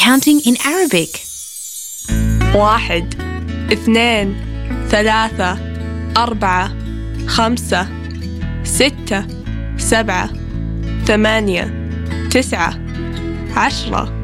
counting in Arabic. 1 2 3 4 5 6 7 8 9 10